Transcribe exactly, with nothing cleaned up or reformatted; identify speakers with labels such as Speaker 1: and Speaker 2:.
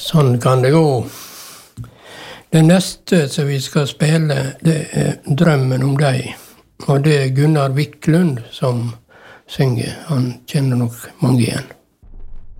Speaker 1: Sånn kan det gå. Det neste som vi skal spille, det er Drømmen om deg. Og det er Gunnar Wiklund som synger. Han kjenner nok mange igjen.